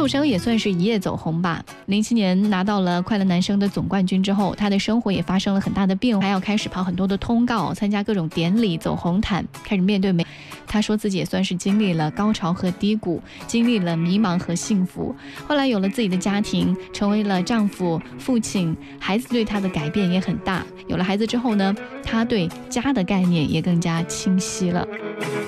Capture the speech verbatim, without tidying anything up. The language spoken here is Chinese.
楚生也算是一夜走红吧。零七年拿到了快乐男声的总冠军之后，他的生活也发生了很大的变化，还要开始跑很多的通告，参加各种典礼，走红毯，开始面对美。他说自己也算是经历了高潮和低谷，经历了迷茫和幸福。后来有了自己的家庭，成为了丈夫、父亲，孩子对他的改变也很大。有了孩子之后呢，他对家的概念也更加清晰了。